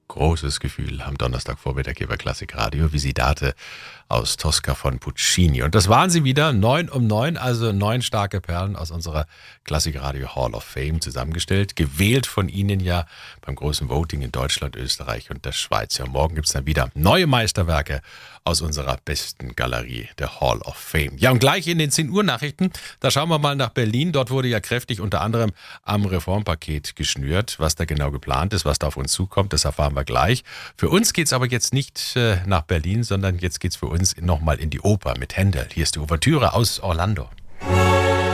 großes Gefühl am Donnerstagvormittag hier bei Klassikradio. Visitate aus Tosca von Puccini. Und das waren sie wieder, 9 um 9, also 9 starke Perlen aus unserer Klassikradio Hall of Fame zusammengestellt. Gewählt von Ihnen ja beim großen Voting in Deutschland, Österreich und der Schweiz. Ja, morgen gibt es dann wieder neue Meisterwerke aus unserer besten Galerie, der Hall of Fame. Ja, und gleich in den 10 Uhr Nachrichten, da schauen wir mal nach Berlin. Dort wurde ja kräftig unter anderem am Reformpaket geschnürt. Was da genau geplant ist, was da auf uns zukommt, das erfahren wir gleich. Für uns geht es aber jetzt nicht nach Berlin, sondern jetzt geht es für uns nochmal in die Oper mit Händel. Hier ist die Ouvertüre aus Orlando.